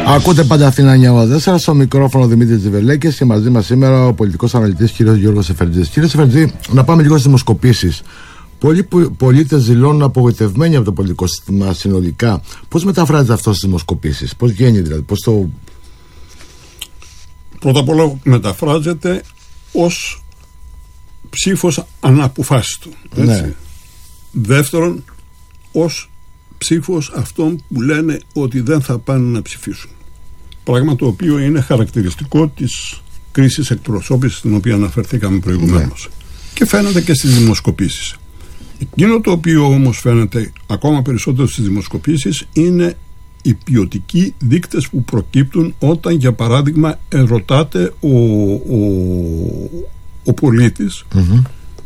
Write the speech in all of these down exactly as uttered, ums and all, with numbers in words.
Ακούτε πάντα Αθήνα εννιά ογδόντα τέσσερα, στο μικρόφωνο Δημήτρης Τζιβελέκης και μαζί μας σήμερα ο πολιτικός αναλυτής κ. Γιώργος Σεφερτζής. Κύριε Σεφερτζή, να πάμε λίγο στις δημοσκοπήσεις. Πολλοί πολίτες δηλώνουν απογοητευμένοι από το πολιτικό σύστημα συνολικά. Πώς μεταφράζεται αυτό στις δημοσκοπήσεις, πώς βγαίνει δηλαδή, πώς το. Πρώτα απ' όλα μεταφράζεται ως ψήφος αναποφάσιστο. Ναι. Δεύτερον, ως ψήφος αυτών που λένε ότι δεν θα πάνε να ψηφίσουν. Πράγμα το οποίο είναι χαρακτηριστικό της κρίσης εκπροσώπησης στην οποία αναφερθήκαμε προηγουμένως. Ναι. Και φαίνεται και στις δημοσκοπήσεις. Εκείνο το οποίο όμως φαίνεται ακόμα περισσότερο στις δημοσκοπήσεις είναι οι ποιοτικοί δείκτες που προκύπτουν όταν, για παράδειγμα, ερωτάται ο, ο, ο πολίτης mm-hmm.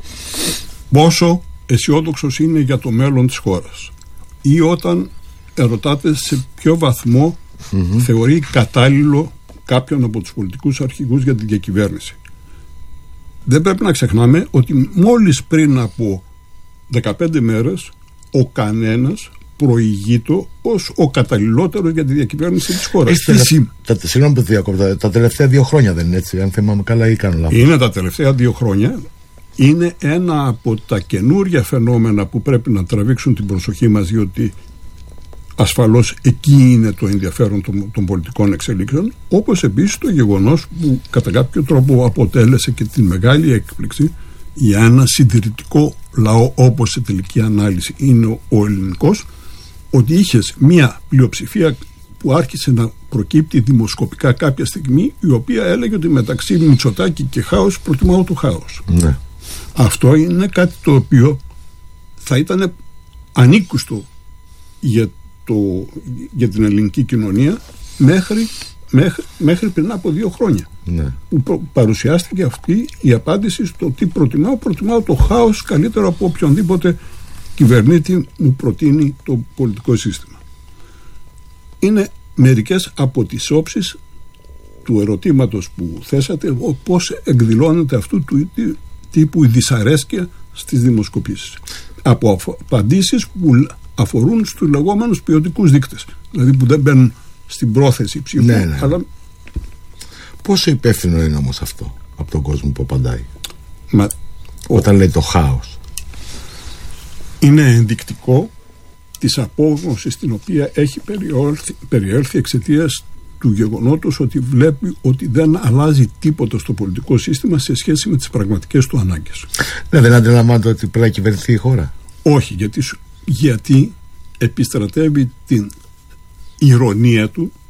πόσο αισιόδοξος είναι για το μέλλον της χώρας, ή όταν ερωτάται σε ποιο βαθμό mm-hmm. θεωρεί κατάλληλο κάποιον από τους πολιτικούς αρχηγούς για την διακυβέρνηση. Δεν πρέπει να ξεχνάμε ότι μόλις πριν από δεκαπέντε μέρες ο κανένας προηγείτο ως ο καταλληλότερος για τη διακυβέρνηση της χώρας. Συγγνώμη που διακόπτω, τα τελευταία δύο χρόνια δεν είναι έτσι, αν θυμάμαι καλά ή κάνω λάθος? Είναι τα τελευταία δύο χρόνια. Είναι ένα από τα καινούρια φαινόμενα που πρέπει να τραβήξουν την προσοχή μας, διότι ασφαλώς εκεί είναι το ενδιαφέρον των, των πολιτικών εξελίξεων, όπως επίσης το γεγονός που κατά κάποιο τρόπο αποτέλεσε και την μεγάλη έκπληξη για ένα συντηρητικό λαό όπως σε τελική ανάλυση είναι ο ελληνικός, ότι είχες μία πλειοψηφία που άρχισε να προκύπτει δημοσκοπικά κάποια στιγμή, η οποία έλεγε ότι μεταξύ Μητσοτάκη και χάος προτιμάω το χάος. Ναι. Αυτό είναι κάτι το οποίο θα ήταν ανήκουστο για, το, για την ελληνική κοινωνία μέχρι, μέχρι, μέχρι πριν από δύο χρόνια. Ναι. Που προ, παρουσιάστηκε αυτή η απάντηση στο τι προτιμάω. Προτιμάω το χάος καλύτερο από οποιονδήποτε κυβερνήτη μου προτείνει το πολιτικό σύστημα. Είναι μερικές από τις όψεις του ερωτήματος που θέσατε, πώς εκδηλώνεται αυτού του τύπου η δυσαρέσκεια στις δημοσκοπήσεις. Από απαντήσεις που αφορούν στους λεγόμενους ποιοτικούς δείκτες, δηλαδή που δεν μπαίνουν στην πρόθεση ψήφου. Ναι, ναι. Αλλά... πόσο υπεύθυνο είναι όμως αυτό από τον κόσμο που απαντάει? Μα... όταν λέει το χάος? Είναι ενδεικτικό της απόγνωσης την οποία έχει περιέλθει, περιέλθει εξαιτίας του γεγονότος ότι βλέπει ότι δεν αλλάζει τίποτα στο πολιτικό σύστημα σε σχέση με τις πραγματικές του ανάγκες. Ναι, δεν αντιλαμβάνεται ότι πρέπει να κυβερνηθεί η χώρα? Όχι, γιατί, γιατί επιστρατεύει την ηρωνία του